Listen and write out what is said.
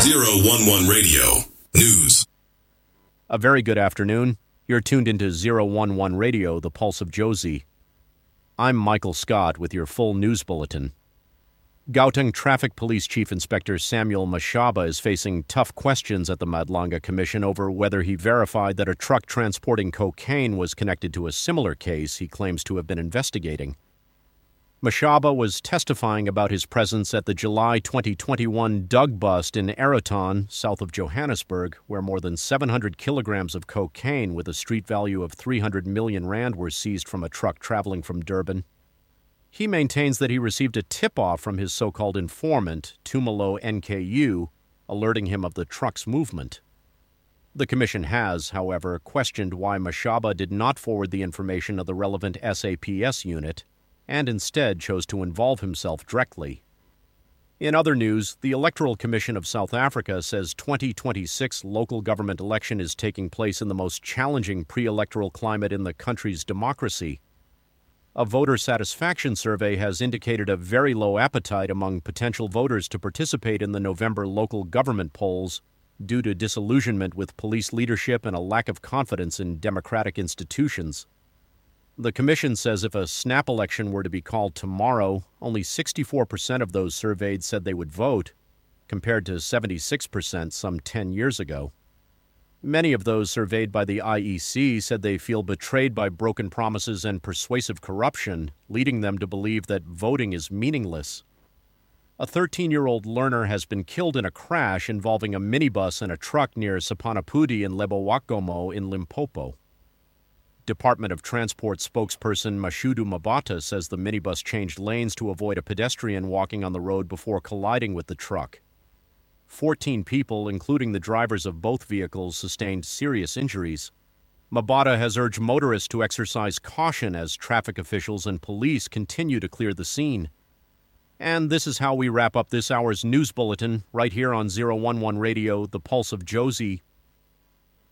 011 Radio News. A very good afternoon. You're tuned into 011 Radio, the Pulse of Josie. I'm Michael Scott with your full news bulletin. Gauteng Traffic Police Chief Inspector Samuel Mashaba is facing tough questions at the Madlanga Commission over whether he verified that a truck transporting cocaine was connected to a similar case he claims to have been investigating. Mashaba was testifying about his presence at the July 2021 Doug bust in Araton, south of Johannesburg, where more than 700 kilograms of cocaine with a street value of 300 million rand were seized from a truck traveling from Durban. He maintains that he received a tip-off from his so-called informant, Tumelo NKU, alerting him of the truck's movement. The commission has, however, questioned why Mashaba did not forward the information of the relevant SAPS unit and instead chose to involve himself directly. In other news, the Electoral Commission of South Africa says 2026 local government election is taking place in the most challenging pre-electoral climate in the country's democracy. A voter satisfaction survey has indicated a very low appetite among potential voters to participate in the November local government polls due to disillusionment with police leadership and a lack of confidence in democratic institutions. The commission says if a snap election were to be called tomorrow, only 64% of those surveyed said they would vote, compared to 76% some 10 years ago. Many of those surveyed by the IEC said they feel betrayed by broken promises and persuasive corruption, leading them to believe that voting is meaningless. A 13-year-old learner has been killed in a crash involving a minibus and a truck near Sapanapudi in Lebowakomo in Limpopo. Department of Transport spokesperson Mashudu Mabata says the minibus changed lanes to avoid a pedestrian walking on the road before colliding with the truck. 14 people, including the drivers of both vehicles, sustained serious injuries. Mabata has urged motorists to exercise caution as traffic officials and police continue to clear the scene. And this is how we wrap up this hour's news bulletin right here on 011 Radio, the Pulse of Josie.